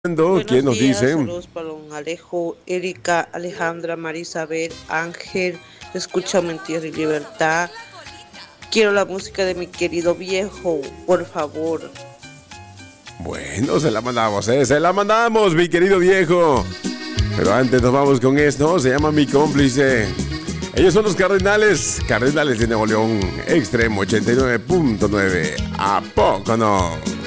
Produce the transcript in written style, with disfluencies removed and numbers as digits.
¿Quién Buenos nos días, dice? saludos para don Alejo, Erika, Alejandra, Marisabel, Ángel, escucha Mentira y Libertad. Quiero la música de mi querido viejo, por favor. Bueno, se la mandamos, mi querido viejo. Pero antes nos vamos con esto, se llama Mi Cómplice. Ellos son los Cardenales de Nuevo León, Extremo 89.9. ¿A poco no?